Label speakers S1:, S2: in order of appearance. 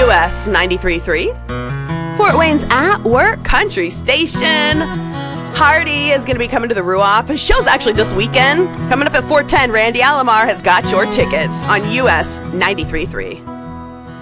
S1: US 93.3, Fort Wayne's At Work Country Station. Hardy is going to be coming to the Ruoff. His show's actually this weekend. Coming up at 4:10, Randy Alomar has got your tickets on US 93.3.